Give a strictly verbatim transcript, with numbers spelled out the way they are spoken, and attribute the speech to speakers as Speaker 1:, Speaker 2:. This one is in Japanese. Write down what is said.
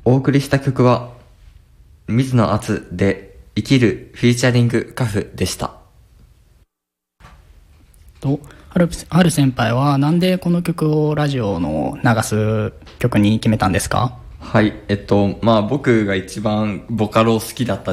Speaker 1: お送りした曲は水野敦で生きるフィーチャリングカフでした。
Speaker 2: とはる、はる先輩はなんでこの曲をラジオの流す曲に決めたんですか？
Speaker 1: はい、えっとまあ僕が一番ボカロ好きだった